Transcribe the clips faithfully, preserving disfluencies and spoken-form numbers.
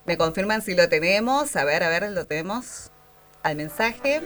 Me confirman si lo tenemos. A ver, a ver, lo tenemos. Al mensaje.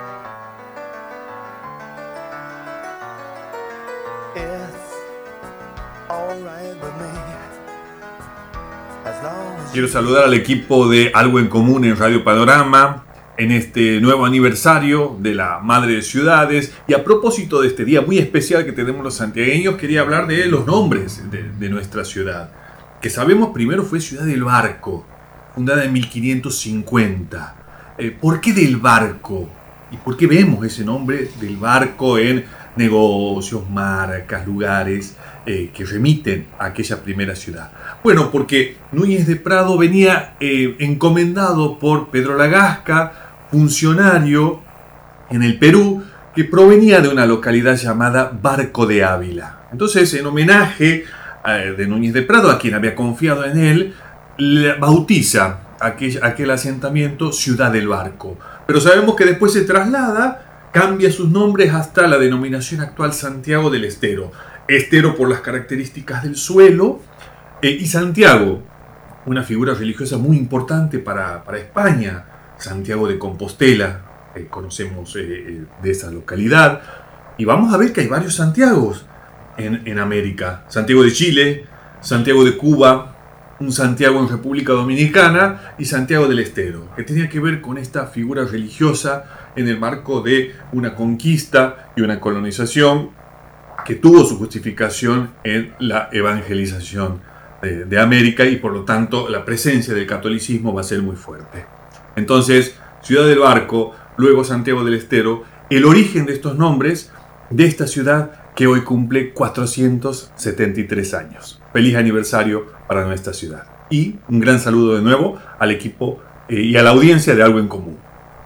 Quiero saludar al equipo de Algo en Común en Radio Panorama en este nuevo aniversario de la Madre de Ciudades. Y a propósito de este día muy especial que tenemos los santiagueños, quería hablar de los nombres de, de nuestra ciudad. Que sabemos primero fue Ciudad del Barco, fundada en mil quinientos cincuenta. Eh, ¿Por qué del Barco? ¿Y por qué vemos ese nombre del Barco en negocios, marcas, lugares eh, que remiten a aquella primera ciudad? Bueno, porque Núñez de Prado venía eh, encomendado por Pedro Lagasca, funcionario en el Perú, que provenía de una localidad llamada Barco de Ávila. Entonces, en homenaje eh, de Núñez de Prado, a quien había confiado en él, le bautiza aquel, aquel asentamiento Ciudad del Barco. Pero sabemos que después se traslada, cambia sus nombres hasta la denominación actual Santiago del Estero. Estero por las características del suelo, eh, y Santiago, una figura religiosa muy importante para, para España. Santiago de Compostela, eh, conocemos eh, de esa localidad. Y vamos a ver que hay varios Santiagos en, en América. Santiago de Chile, Santiago de Cuba, un Santiago en República Dominicana y Santiago del Estero, que tenía que ver con esta figura religiosa en el marco de una conquista y una colonización que tuvo su justificación en la evangelización de, de América, y por lo tanto la presencia del catolicismo va a ser muy fuerte. Entonces, Ciudad del Barco, luego Santiago del Estero, el origen de estos nombres de esta ciudad que hoy cumple cuatrocientos setenta y tres años. Feliz aniversario para nuestra ciudad. Y un gran saludo de nuevo al equipo eh, y a la audiencia de Algo en Común.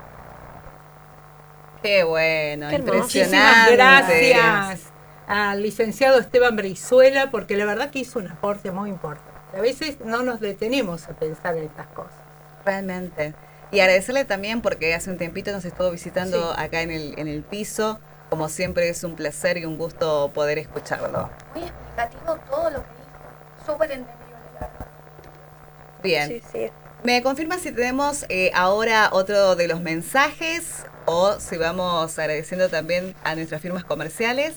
Qué bueno, Qué impresionante. Gracias al licenciado Esteban Brizuela, porque la verdad que hizo un aporte muy importante. A veces no nos detenemos a pensar en estas cosas. Realmente. Y agradecerle también porque hace un tiempito nos estuvo visitando Sí. acá en el, en el piso. Como siempre es un placer y un gusto poder escucharlo. Muy explicativo todo lo que dijo. Súper entendible, la verdad. Bien. Sí, sí. ¿Me confirma si tenemos eh, ahora otro de los mensajes o si vamos agradeciendo también a nuestras firmas comerciales?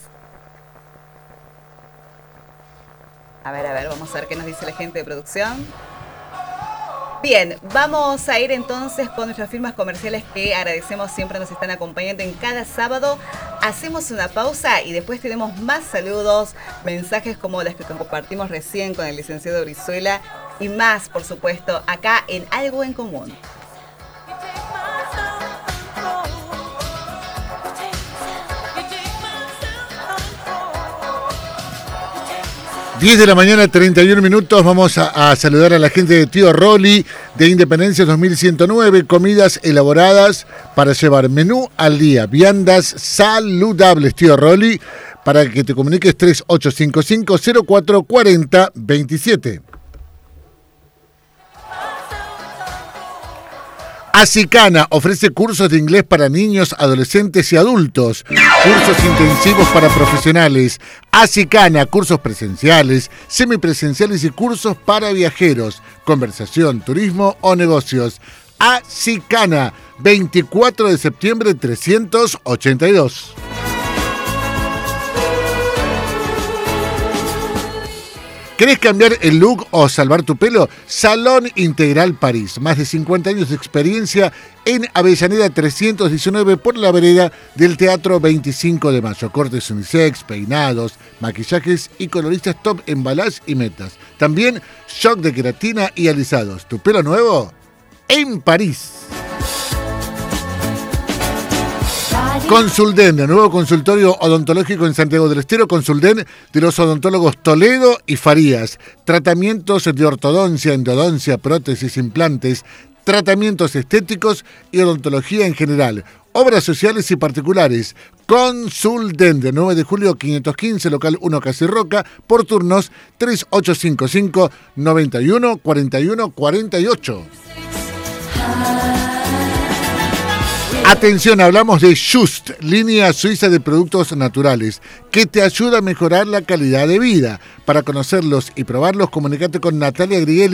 A ver, a ver, vamos a ver qué nos dice la gente de producción. Bien, vamos a ir entonces con nuestras firmas comerciales que agradecemos siempre nos están acompañando en cada sábado. Hacemos una pausa y después tenemos más saludos, mensajes como los que compartimos recién con el licenciado Brizuela y más, por supuesto, acá en Algo en Común. diez de la mañana, treinta y uno minutos. Vamos a, a saludar a la gente de Tío Rolly de Independencia dos mil ciento nueve. Comidas elaboradas para llevar menú al día. Viandas saludables, Tío Rolly. Para que te comuniques tres ocho cinco cinco, cero cuatro cuatro cero, veintisiete. Acicana ofrece cursos de inglés para niños, adolescentes y adultos, cursos intensivos para profesionales. Acicana, cursos presenciales, semipresenciales y cursos para viajeros, conversación, turismo o negocios. Acicana, veinticuatro de septiembre trescientos ochenta y dos. ¿Querés cambiar el look o salvar tu pelo? Salón Integral París. Más de cincuenta años de experiencia en Avellaneda trescientos diecinueve por la vereda del Teatro veinticinco de mayo. Cortes unisex, peinados, maquillajes y coloristas top en balayage y metas. También shock de queratina y alisados. ¿Tu pelo nuevo? En París. Consulden, nuevo consultorio odontológico en Santiago del Estero. Consulden de los odontólogos Toledo y Farías. Tratamientos de ortodoncia, endodoncia, prótesis, implantes, tratamientos estéticos y odontología en general. Obras sociales y particulares. Consulden de nueve de julio quinientos quince, local uno Casi Roca, por turnos tres ocho cinco cinco, noventa y uno, cuarenta y uno, cuarenta y ocho. Atención, hablamos de Just, línea suiza de productos naturales, que te ayuda a mejorar la calidad de vida. Para conocerlos y probarlos, comunicate con Natalia Grigel